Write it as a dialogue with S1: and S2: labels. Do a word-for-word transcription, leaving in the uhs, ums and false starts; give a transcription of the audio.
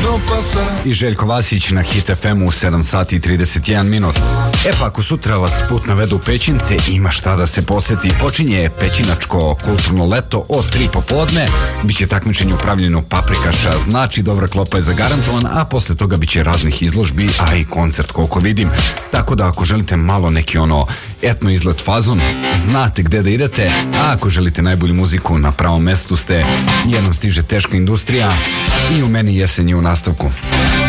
S1: propasa.
S2: I Željko Vasić na Hit F M u sedam sati i trideset jedan minut. E pa ako sutra vas put navedu u Pećince, ima šta da se poseti. Počinje Pećinačko kulturno leto od tri popodne. Biće takmičenje u pravljenju paprikaša, znači dobra klopa je zagarantovan, a posle toga biće raznih izložbi, a i koncert koliko vidim. Tako da ako želite malo neki ono etno izlet fazon, znate gde da idete, a ako želite najbolju muziku, na pravom mestu ste. Jednom stiže Teška industrija i u meni jesen je u nastavku.